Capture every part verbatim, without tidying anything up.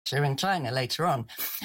in China later on.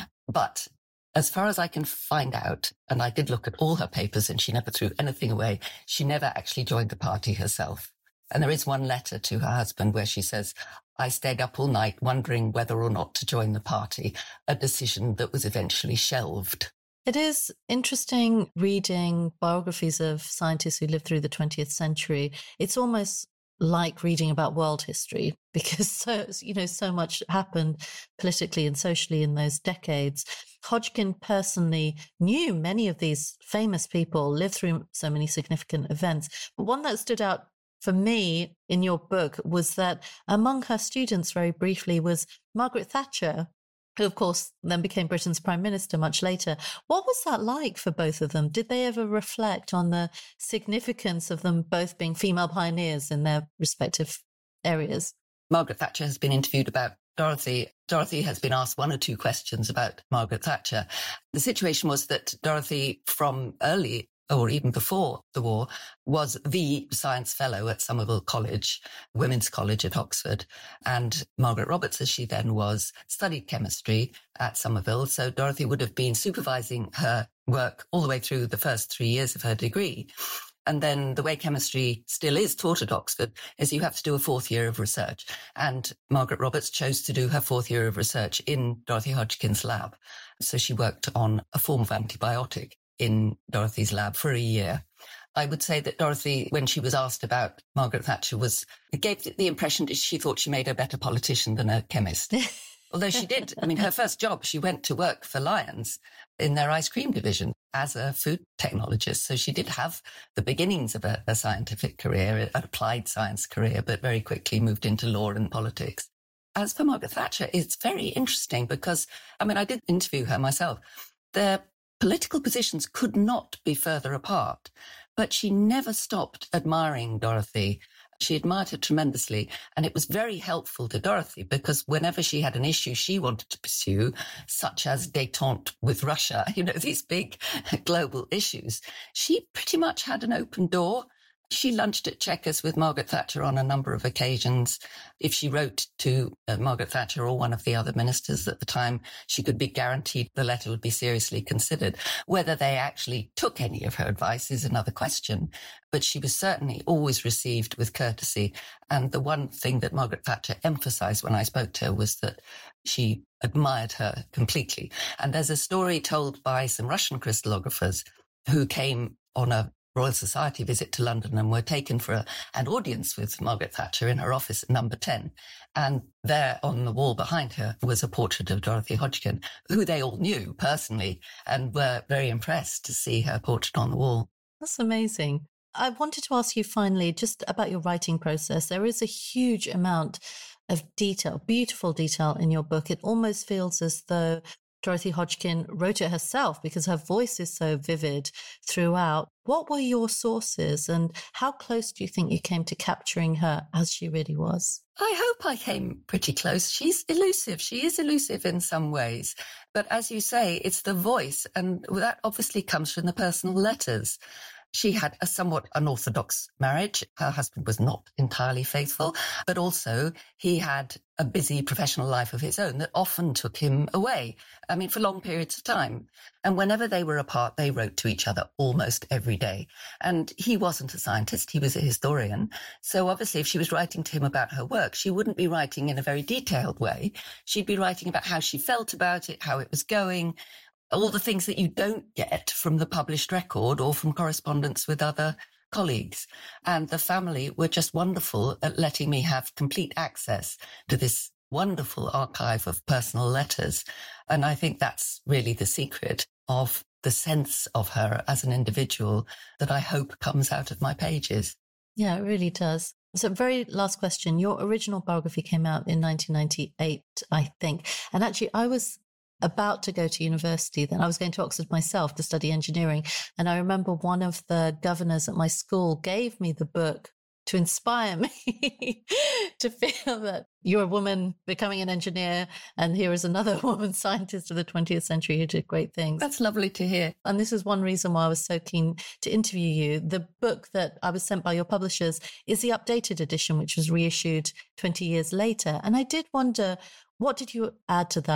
But as far as I can find out, and I did look at all her papers and she never threw anything away, she never actually joined the party herself. And there is one letter to her husband where she says, I stayed up all night wondering whether or not to join the party, a decision that was eventually shelved. It is interesting reading biographies of scientists who lived through the twentieth century. It's almost like reading about world history because so, you know, so much happened politically and socially in those decades. Hodgkin personally knew many of these famous people, lived through so many significant events. But one that stood out for me in your book was that among her students, very briefly, was Margaret Thatcher, who, of course, then became Britain's Prime Minister much later. What was that like for both of them? Did they ever reflect on the significance of them both being female pioneers in their respective areas? Margaret Thatcher has been interviewed about Dorothy. Dorothy has been asked one or two questions about Margaret Thatcher. The situation was that Dorothy, from early or even before the war, was the science fellow at Somerville College, Women's College at Oxford. And Margaret Roberts, as she then was, studied chemistry at Somerville. So Dorothy would have been supervising her work all the way through the first three years of her degree. And then the way chemistry still is taught at Oxford is you have to do a fourth year of research. And Margaret Roberts chose to do her fourth year of research in Dorothy Hodgkin's lab. So she worked on a form of antibiotic in Dorothy's lab for a year. I would say that Dorothy, when she was asked about Margaret Thatcher, was it gave the impression that she thought she made a better politician than a chemist. Although she did. I mean, her first job, she went to work for Lyons in their ice cream division as a food technologist. So she did have the beginnings of a, a scientific career, an applied science career, but very quickly moved into law and politics. As for Margaret Thatcher, it's very interesting because, I mean, I did interview her myself. Their political positions could not be further apart, but she never stopped admiring Dorothy. She admired her tremendously, and it was very helpful to Dorothy because whenever she had an issue she wanted to pursue, such as détente with Russia, you know, these big global issues, she pretty much had an open door. She lunched at Chequers with Margaret Thatcher on a number of occasions. If she wrote to uh, Margaret Thatcher or one of the other ministers at the time, she could be guaranteed the letter would be seriously considered. Whether they actually took any of her advice is another question, but she was certainly always received with courtesy. And the one thing that Margaret Thatcher emphasized when I spoke to her was that she admired her completely. And there's a story told by some Russian crystallographers who came on a Royal Society visit to London and were taken for a, an audience with Margaret Thatcher in her office at number ten. And there on the wall behind her was a portrait of Dorothy Hodgkin, who they all knew personally and were very impressed to see her portrait on the wall. That's amazing. I wanted to ask you finally just about your writing process. There is a huge amount of detail, beautiful detail in your book. It almost feels as though Dorothy Hodgkin wrote it herself because her voice is so vivid throughout. What were your sources and how close do you think you came to capturing her as she really was? I hope I came pretty close. She's elusive. She is elusive in some ways. But as you say, it's the voice, and that obviously comes from the personal letters. She had a somewhat unorthodox marriage. Her husband was not entirely faithful, but also he had a busy professional life of his own that often took him away. I mean, for long periods of time. And whenever they were apart, they wrote to each other almost every day. And he wasn't a scientist. He was a historian. So obviously, if she was writing to him about her work, she wouldn't be writing in a very detailed way. She'd be writing about how she felt about it, how it was going, all the things that you don't get from the published record or from correspondence with other colleagues. And the family were just wonderful at letting me have complete access to this wonderful archive of personal letters. And I think that's really the secret of the sense of her as an individual that I hope comes out of my pages. Yeah, it really does. So very last question. Your original biography came out in nineteen ninety-eight, I think. And actually, I was about to go to university then. I was going to Oxford myself to study engineering. And I remember one of the governors at my school gave me the book to inspire me to feel that you're a woman becoming an engineer and here is another woman scientist of the twentieth century who did great things. That's lovely to hear. And this is one reason why I was so keen to interview you. The book that I was sent by your publishers is the updated edition, which was reissued twenty years later. And I did wonder What did you add to that?